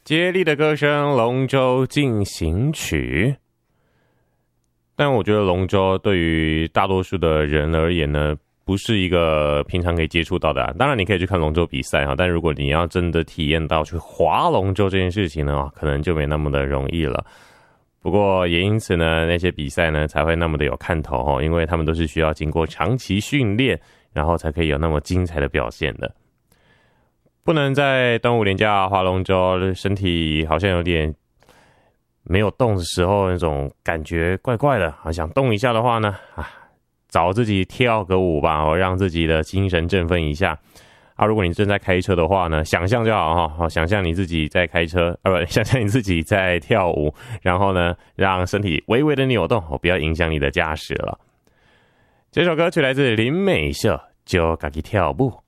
接力的歌声，龙舟进行曲。但我觉得龙舟对于大多数的人而言呢，不是一个平常可以接触到的当然你可以去看龙舟比赛但如果你要真的体验到去划龙舟这件事情呢，可能就没那么的容易了。不过也因此呢，那些比赛呢才会那么的有看头因为他们都是需要经过长期训练，然后才可以有那么精彩的表现的。不能在端午连假划龙舟，身体好像有点没有动的时候那种感觉怪怪的想动一下的话呢找自己跳个舞吧让自己的精神振奋一下如果你正在开车的话呢，想象就好想象你自己在开车想象你自己在跳舞，然后呢让身体微微的扭动不要影响你的驾驶了。这首歌曲来自林美秀，就自己跳舞。